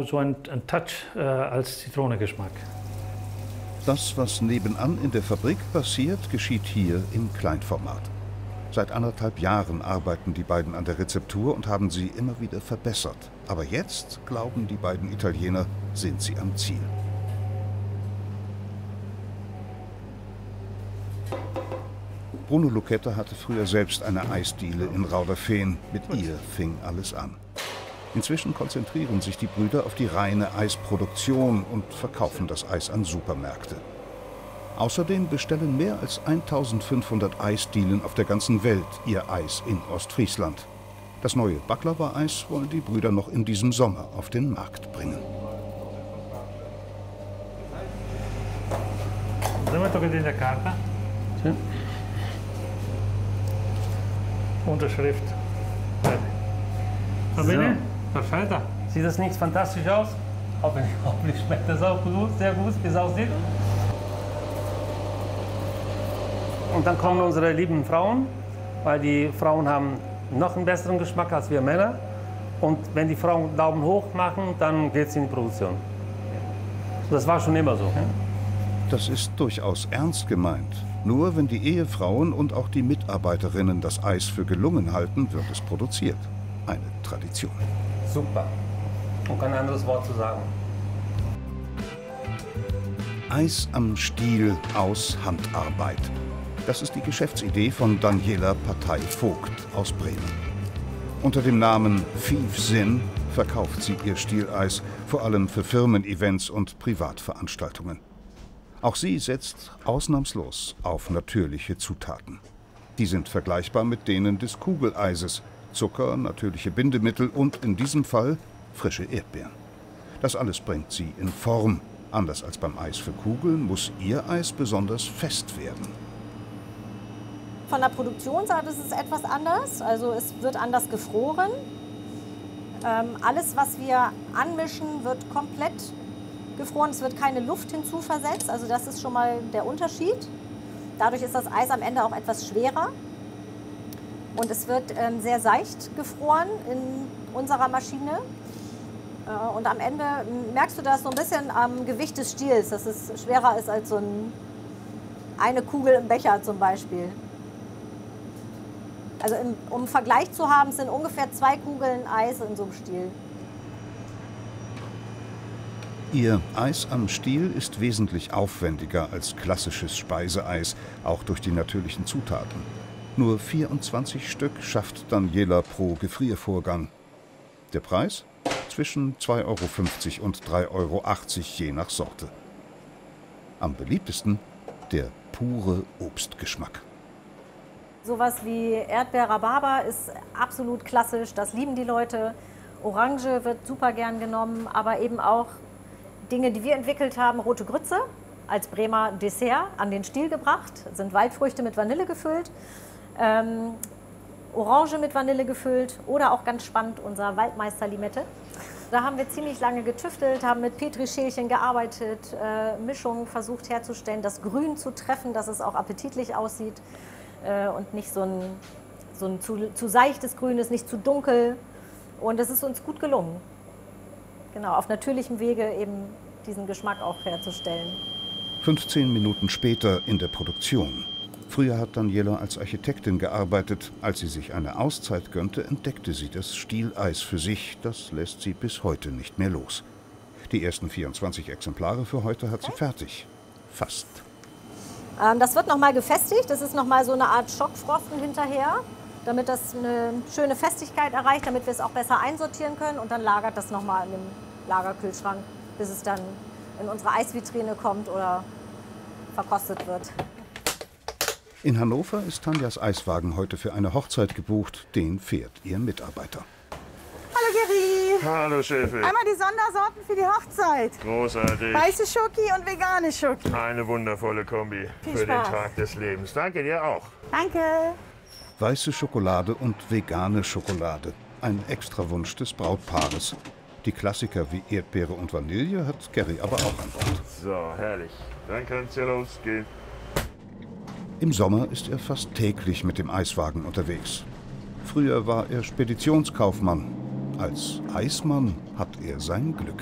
so ein Touch als Zitronengeschmack. Das, was nebenan in der Fabrik passiert, geschieht hier im Kleinformat. Seit 1,5 Jahren arbeiten die beiden an der Rezeptur und haben sie immer wieder verbessert. Aber jetzt, glauben die beiden Italiener, sind sie am Ziel. Bruno Lucchetta hatte früher selbst eine Eisdiele in Rauderfehn. Mit ihr fing alles an. Inzwischen konzentrieren sich die Brüder auf die reine Eisproduktion und verkaufen das Eis an Supermärkte. Außerdem bestellen mehr als 1500 Eisdielen auf der ganzen Welt ihr Eis in Ostfriesland. Das neue Baklava-Eis wollen die Brüder noch in diesem Sommer auf den Markt bringen. Unterschrift. So. Perfekt. Sieht das nicht fantastisch aus? Hoffentlich schmeckt das auch gut, sehr gut, wie es aussieht. Und dann kommen unsere lieben Frauen, weil die Frauen haben noch einen besseren Geschmack als wir Männer. Und wenn die Frauen Daumen hoch machen, dann geht es in die Produktion. Das war schon immer so. Das ist durchaus ernst gemeint. Nur wenn die Ehefrauen und auch die Mitarbeiterinnen das Eis für gelungen halten, wird es produziert. Eine Tradition. Super. Und kein anderes Wort zu sagen. Eis am Stiel aus Handarbeit. Das ist die Geschäftsidee von Daniela Partei-Vogt aus Bremen. Unter dem Namen Fief Sinn verkauft sie ihr Stieleis, vor allem für Firmen-Events und Privatveranstaltungen. Auch sie setzt ausnahmslos auf natürliche Zutaten. Die sind vergleichbar mit denen des Kugeleises. Zucker, natürliche Bindemittel und in diesem Fall frische Erdbeeren. Das alles bringt sie in Form. Anders als beim Eis für Kugeln muss ihr Eis besonders fest werden. Von der Produktionsart ist es etwas anders. Also es wird anders gefroren. Alles, was wir anmischen, wird komplett gefroren. Es wird keine Luft hinzuversetzt. Also das ist schon mal der Unterschied. Dadurch ist das Eis am Ende auch etwas schwerer. Und es wird sehr seicht gefroren in unserer Maschine. Und am Ende merkst du das so ein bisschen am Gewicht des Stiels, dass es schwerer ist als so eine Kugel im Becher zum Beispiel. Also um Vergleich zu haben, sind ungefähr 2 Kugeln Eis in so einem Stiel. Ihr Eis am Stiel ist wesentlich aufwendiger als klassisches Speiseeis, auch durch die natürlichen Zutaten. Nur 24 Stück schafft Daniela pro Gefriervorgang. Der Preis? Zwischen 2,50 € und 3,80 € je nach Sorte. Am beliebtesten der pure Obstgeschmack. Sowas wie Erdbeer-Rhabarber ist absolut klassisch, das lieben die Leute. Orange wird super gern genommen, aber eben auch Dinge, die wir entwickelt haben, rote Grütze als Bremer Dessert an den Stiel gebracht, sind Waldfrüchte mit Vanille gefüllt. Orange mit Vanille gefüllt oder auch ganz spannend unser Waldmeister-Limette. Da haben wir ziemlich lange getüftelt, haben mit Petrischälchen gearbeitet, Mischungen versucht herzustellen, das Grün zu treffen, dass es auch appetitlich aussieht und nicht so ein zu seichtes Grün ist, nicht zu dunkel. Und es ist uns gut gelungen, genau, auf natürlichem Wege eben diesen Geschmack auch herzustellen. 15 Minuten später in der Produktion. Früher hat Daniela als Architektin gearbeitet. Als sie sich eine Auszeit gönnte, entdeckte sie das Stieleis für sich. Das lässt sie bis heute nicht mehr los. Die ersten 24 Exemplare für heute hat sie fertig. Fast. Das wird nochmal gefestigt. Das ist nochmal so eine Art Schockfrosten hinterher, damit das eine schöne Festigkeit erreicht, damit wir es auch besser einsortieren können. Und dann lagert das nochmal in dem Lagerkühlschrank, bis es dann in unsere Eisvitrine kommt oder verkostet wird. In Hannover ist Tanjas Eiswagen heute für eine Hochzeit gebucht. Den fährt ihr Mitarbeiter. Hallo Geri. Hallo Schäfer. Einmal die Sondersorten für die Hochzeit. Großartig. Weiße Schoki und vegane Schoki. Eine wundervolle Kombi Viel für den Spaß. Tag des Lebens. Danke dir auch. Danke. Weiße Schokolade und vegane Schokolade. Ein Extrawunsch des Brautpaares. Die Klassiker wie Erdbeere und Vanille hat Geri aber auch an Bord. So, herrlich. Dann kann es ja losgehen. Im Sommer ist er fast täglich mit dem Eiswagen unterwegs. Früher war er Speditionskaufmann. Als Eismann hat er sein Glück.